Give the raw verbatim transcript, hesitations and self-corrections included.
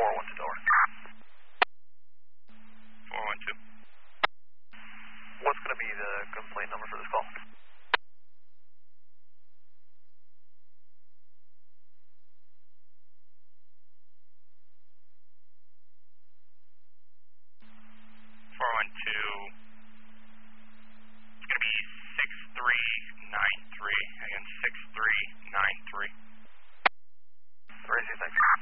four one two Delaware. four one two. What's going to be the complaint number for this call? four one two. It's going to be six three nine three. Again, six three nine three. Racy, thanks.